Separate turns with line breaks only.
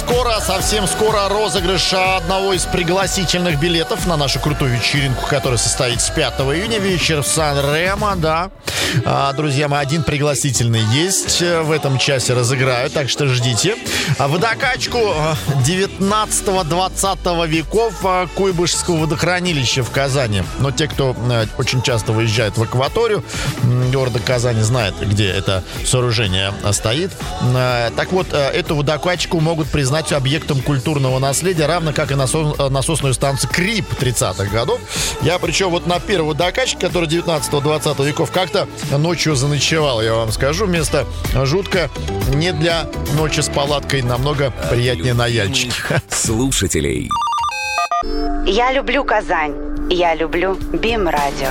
совсем скоро розыгрыш одного из пригласительных билетов на нашу крутую вечеринку, которая состоится 5 июня. Вечер в Сан-Ремо, да. Друзья мои, один пригласительный есть. В этом часе разыграю, так что ждите. Водокачку 19-20 веков Куйбышевского водохранилища в Казани. Но те, кто очень часто выезжает в акваторию города Казани, знают, где это сооружение стоит. Так вот, эту водокачку могут признать объектом культурного наследия, равно как и насосную станцию КРИП 30-х годов. Я причем вот на первой водокачке, которая 19-20 веков, как-то ночью заночевал, я вам скажу. Место жутко, не для ночи с палаткой, намного приятнее на Яльчике.
Слушателей.
Я люблю Казань. Я люблю БИМ-радио.